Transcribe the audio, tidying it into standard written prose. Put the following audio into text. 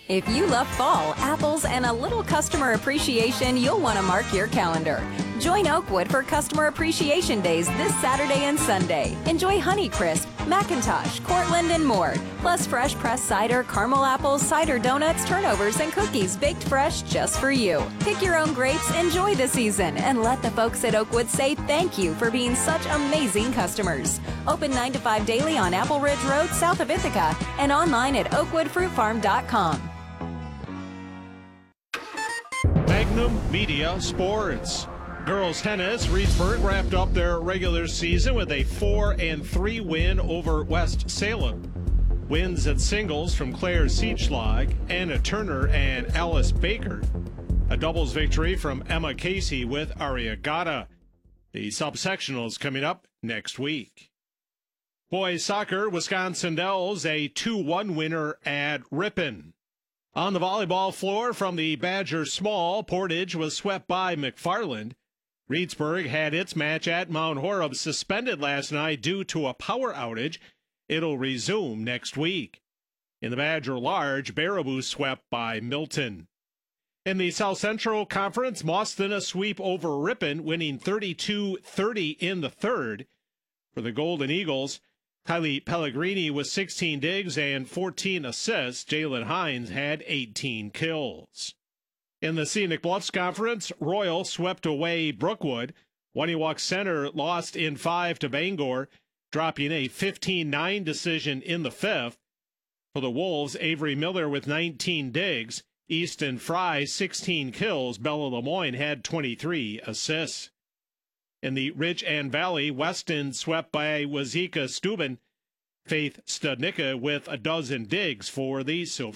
If you love fall, apples, and a little customer appreciation, you'll want to mark your calendar. Join Oakwood for Customer Appreciation Days this Saturday and Sunday. Enjoy Honeycrisp, McIntosh, Cortland, and more. Plus fresh pressed cider, caramel apples, cider donuts, turnovers, and cookies baked fresh just for you. Pick your own grapes, enjoy the season, and let the folks at Oakwood say thank you for being such amazing customers. Open 9 to 5 daily on Apple Ridge Road, south of Ithaca, and online at oakwoodfruitfarm.com. Magnum Media Sports. Girls tennis, Reedsburg wrapped up their regular season with a 4-3 win over West Salem. Wins at singles from Claire Siechlag, Anna Turner, and Alice Baker. A doubles victory from Emma Casey with Ariagata. The subsectionals coming up next week. Boys soccer, Wisconsin Dells a 2-1 winner at Ripon. On the volleyball floor from the Badger Small, Portage was swept by McFarland. Reedsburg had its match at Mount Horeb suspended last night due to a power outage. It'll resume next week. In the Badger Large, Baraboo swept by Milton. In the South Central Conference, Mauston a sweep over Ripon, winning 32-30 in the third. For the Golden Eagles, Kylie Pellegrini with 16 digs and 14 assists. Jalen Hines had 18 kills. In the Scenic Bluffs Conference, Royal swept away Brookwood. Waniwak Center lost in 5 to Bangor, dropping a 15-9 decision in the fifth. For the Wolves, Avery Miller with 19 digs. Easton Fry, 16 kills. Bella Lemoyne had 23 assists. In the Ridge and Valley, Weston swept by Wazeeka Steuben. Faith Studnicka with a dozen digs for the Silver